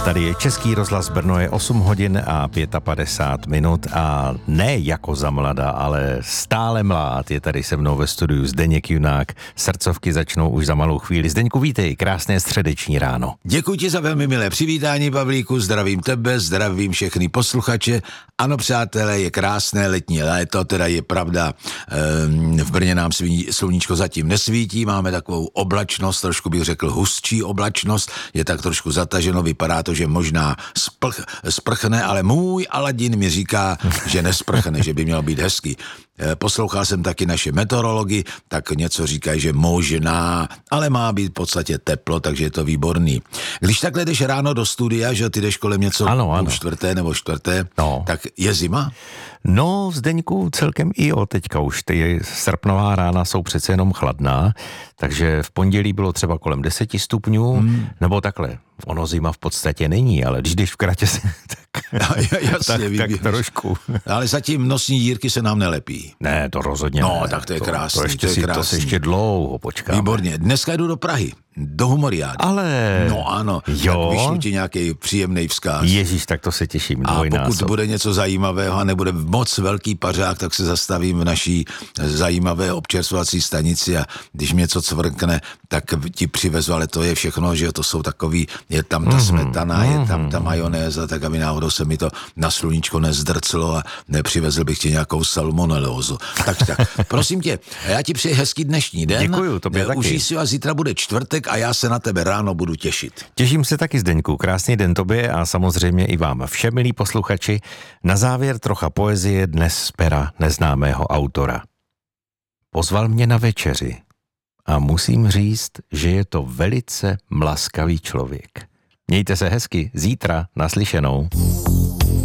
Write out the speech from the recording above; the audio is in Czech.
Tady je Český rozhlas Brno, je 8 hodin a 55 minut a ne jako za mlada, ale stále mlád. Je tady se mnou ve studiu Zdeněk Junák. Srdcovky začnou už za malou chvíli. Zdeňku, vítej, krásné středeční ráno. Děkuji ti za velmi milé přivítání, Pavlíku, zdravím tebe, zdravím všechny posluchače. Ano, přátelé, je krásné letní léto, teda je pravda, v Brně nám sluníčko zatím nesvítí, máme takovou oblačnost, trošku bych řekl hustší oblačnost, je tak trošku zataženo, vypadá to, že možná sprchne, ale můj Aladin mi říká, že nesprchne, že by měl být hezký. Poslouchal jsem taky naše meteorology, tak něco říkají, že možná, ale má být v podstatě teplo, takže je to výborný. Když takhle jdeš ráno do studia, že ty jdeš kolem něco půl čtvrté nebo čtvrté, tak je zima? No, Zdeňku, celkem i jo, teďka už ty srpnová rána jsou přece jenom chladná, takže v pondělí bylo třeba kolem 10 stupňů, nebo takhle. Ono zima v podstatě není, ale když jdeš v kratě, tak trošku. Ale zatím nosní dírky se nám nelepí. Ne, to rozhodně no, ne. Tak to je krásný. To se ještě dlouho počkáme. Výborně. Dneska jdu do Prahy. Do Humoriády. Ale... No ano, jo? Tak vyšlu ti nějaký příjemný vzkaz. Ježíš, tak to se těším. A pokud bude něco zajímavého a nebude moc velký pařák, tak se zastavím v naší zajímavé občerstvovací stanici a když mě něco cvrkne, tak ti přivezu, ale to je všechno, že to jsou takový, je tam ta smetana, je tam ta majonéza, tak aby náhodou se mi to na sluníčko nezdrclo a nepřivezl bych ti nějakou salmonelózu. Tak, prosím tě, já ti přeji hezký dnešní den. Děkuju, tobě taky. Užij si a zítra bude čtvrtek a já se na tebe ráno budu těšit. Těším se taky, Zdeňku. Krásný den tobě a samozřejmě i vám všem, milí posluchači. Na závěr trocha poezie dnes z pera neznámého autora. Pozval mě na večeři a musím říct, že je to velice mlaskavý člověk. Mějte se hezky, zítra naslyšenou.